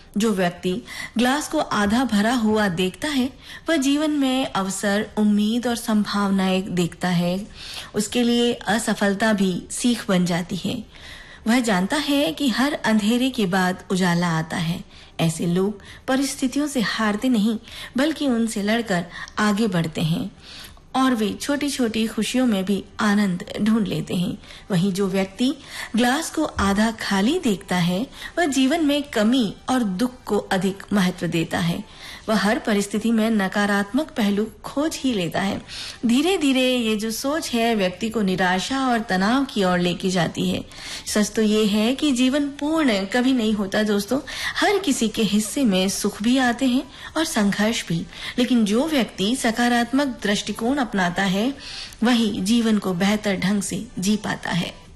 जो व्यक्ति ग्लास को आधा भरा हुआ देखता है वह जीवन में अवसर, उम्मीद और संभावनाएं देखता है। उसके लिए असफलता भी सीख बन जाती है। वह जानता है कि हर अंधेरे के बाद उजाला आता है। ऐसे लोग परिस्थितियों से हारते नहीं बल्कि उनसे लड़कर आगे बढ़ते हैं और वे छोटी छोटी खुशियों में भी आनंद ढूंढ लेते हैं। वहीं जो व्यक्ति ग्लास को आधा खाली देखता है वह जीवन में कमी और दुख को अधिक महत्व देता है। वह हर परिस्थिति में नकारात्मक पहलू खोज ही लेता है। धीरे धीरे ये जो सोच है व्यक्ति को निराशा और तनाव की ओर लेके जाती है। सच तो ये है कि जीवन पूर्ण कभी नहीं होता दोस्तों। हर किसी के हिस्से में सुख भी आते हैं और संघर्ष भी, लेकिन जो व्यक्ति सकारात्मक दृष्टिकोण अपनाता है वही जीवन को बेहतर ढंग से जी पाता है।